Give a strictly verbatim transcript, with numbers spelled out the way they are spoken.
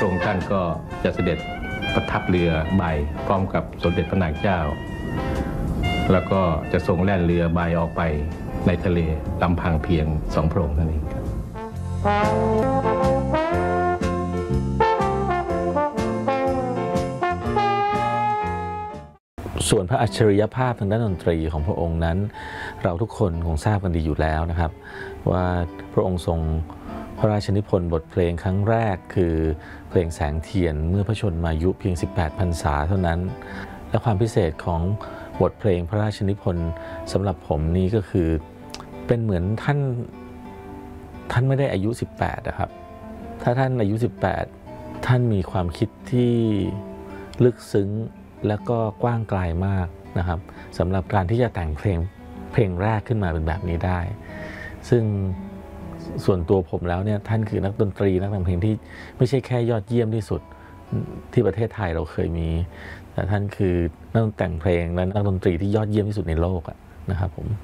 ระองค์ท่านก็จะเสด็จประทับเรือใบพร้อมกับสมเด็จพระนางเจ้าแล้วก็จะทรงแล่นเรือใบออกไปในทะเลลำพังเพียงสองพระองค์นั่นเองครับส่วนพระอัจฉริยภาพทางด้านดนตรีของพระองค์นั้นเราทุกคนคงทราบกันดีอยู่แล้วนะครับว่าพระองค์ทรงพระราชนิพนธ์บทเพลงครั้งแรกคือเพลงแสงเทียนเมื่อพระชนมายุเพียงสิบแปดพรรษาเท่านั้นและความพิเศษของบทเพลงพระราชนิพนธ์สำหรับผมนี้ก็คือเป็นเหมือนท่านท่านไม่ได้อายุสิบแปดนะครับถ้าท่านอายุสิบแปดท่านมีความคิดที่ลึกซึ้งแล้วก็กว้างไกลมากนะครับสำหรับการที่จะแต่งเพลงเพลงแรกขึ้นมาเป็นแบบนี้ได้ซึ่งส่วนตัวผมแล้วเนี่ยท่านคือนักดนตรีนักแต่งเพลงที่ไม่ใช่แค่ยอดเยี่ยมที่สุดที่ประเทศไทยเราเคยมีแต่ท่านคือนักแต่งเพลงและนักดนตรีที่ยอดเยี่ยมที่สุดในโลกนะครับผม